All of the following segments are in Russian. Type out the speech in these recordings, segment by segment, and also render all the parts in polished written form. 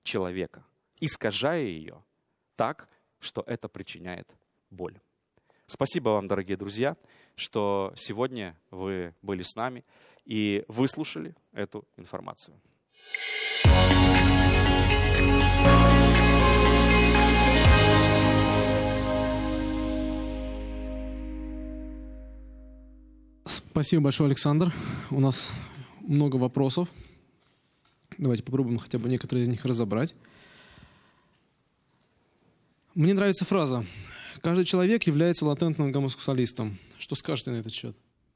человека, искажая ее так, что это причиняет боль. Спасибо вам, дорогие друзья, что сегодня вы были с нами и выслушали эту информацию. Спасибо большое, Александр. У нас много вопросов. Давайте попробуем хотя бы некоторые из них разобрать. Мне нравится фраза: «Каждый человек является латентным гомосексуалистом». Что скажете на этот счет?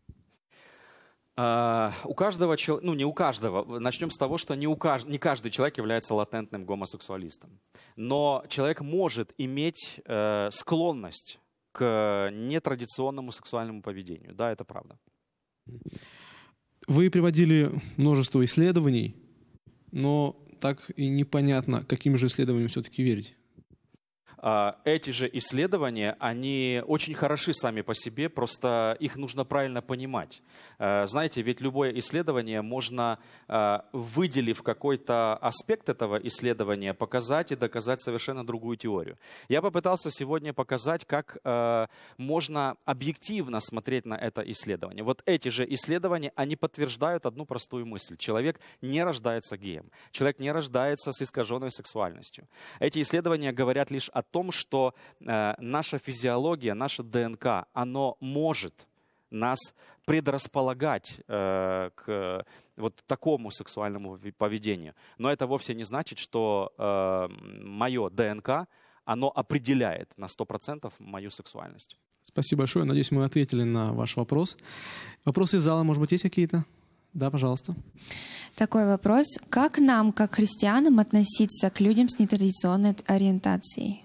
У каждого, не у каждого, начнем с того, что не каждый человек является латентным гомосексуалистом. Но человек может иметь склонность к нетрадиционному сексуальному поведению. Да, это правда. Вы приводили множество исследований, но так и непонятно, каким же исследованиям все-таки верить. Эти же исследования, они очень хороши сами по себе, просто их нужно правильно понимать. Знаете, ведь любое исследование можно, выделив какой-то аспект этого исследования, показать и доказать совершенно другую теорию. Я попытался сегодня показать, как можно объективно смотреть на это исследование. Вот эти же исследования, они подтверждают одну простую мысль. Человек не рождается геем, человек не рождается с искаженной сексуальностью. Эти исследования говорят лишь о том, что наша физиология, наша ДНК, оно может нас предрасполагать к вот такому сексуальному поведению. Но это вовсе не значит, что мое ДНК, оно определяет на 100% мою сексуальность. Спасибо большое. Надеюсь, мы ответили на ваш вопрос. Вопросы из зала, может быть, есть какие-то? Да, пожалуйста. Такой вопрос. Как нам, как христианам, относиться к людям с нетрадиционной ориентацией?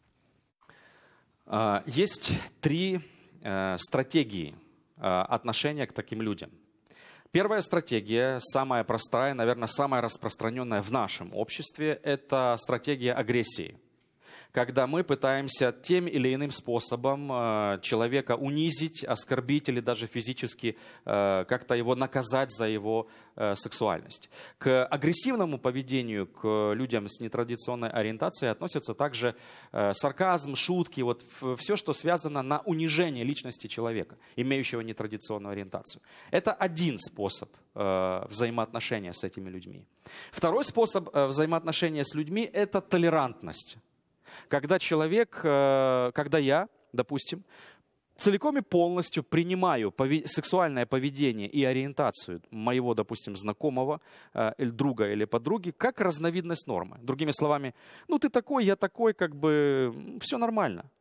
Есть 3 стратегии отношения к таким людям. Первая стратегия, самая простая, наверное, самая распространенная в нашем обществе, это стратегия агрессии. Когда мы пытаемся тем или иным способом человека унизить, оскорбить или даже физически как-то его наказать за его сексуальность. К агрессивному поведению к людям с нетрадиционной ориентацией относятся также сарказм, шутки, вот все, что связано на унижение личности человека, имеющего нетрадиционную ориентацию. Это один способ взаимоотношения с этими людьми. Второй способ взаимоотношения с людьми – это толерантность. Когда когда я, допустим, целиком и полностью принимаю сексуальное поведение и ориентацию моего, допустим, знакомого, или друга, или подруги, как разновидность нормы. Другими словами, ты такой, я такой, все нормально.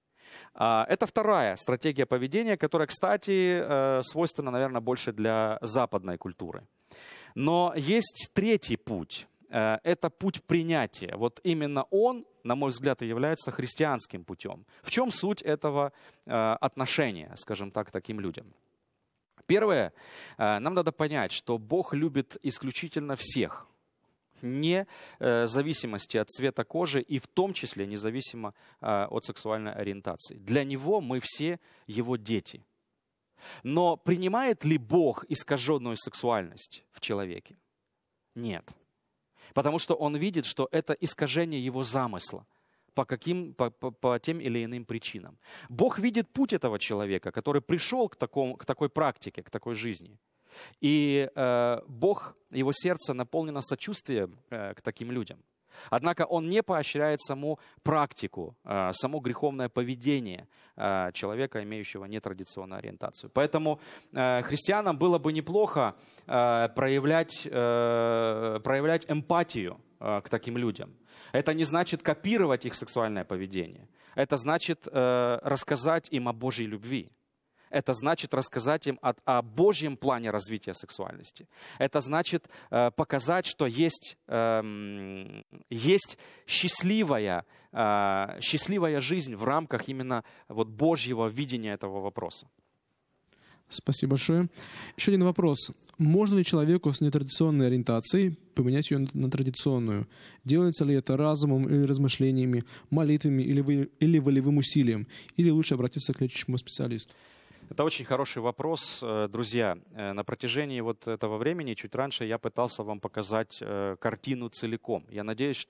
Это вторая стратегия поведения, которая, кстати, свойственна, наверное, больше для западной культуры. Но есть третий путь. Это путь принятия. Вот именно он, на мой взгляд, и является христианским путем. В чем суть этого отношения, скажем так, к таким людям? Первое, нам надо понять, что Бог любит исключительно всех, вне зависимости от цвета кожи и в том числе независимо от сексуальной ориентации. Для Него мы все Его дети. Но принимает ли Бог искаженную сексуальность в человеке? Нет. Потому что он видит, что это искажение его замысла по тем или иным причинам. Бог видит путь этого человека, который пришел к такой практике, к такой жизни. И Бог, его сердце наполнено сочувствием к таким людям. Однако он не поощряет саму практику, само греховное поведение человека, имеющего нетрадиционную ориентацию. Поэтому христианам было бы неплохо проявлять эмпатию к таким людям. Это не значит копировать их сексуальное поведение. Это значит рассказать им о Божьей любви. Это значит рассказать им о Божьем плане развития сексуальности. Это значит показать, что есть счастливая жизнь в рамках именно Божьего видения этого вопроса. Спасибо большое. Еще один вопрос. Можно ли человеку с нетрадиционной ориентацией поменять ее на традиционную? Делается ли это разумом или размышлениями, молитвами или волевым усилием? Или лучше обратиться к лечащему специалисту? Это очень хороший вопрос, друзья. На протяжении этого времени, чуть раньше, я пытался вам показать картину целиком. Я надеюсь,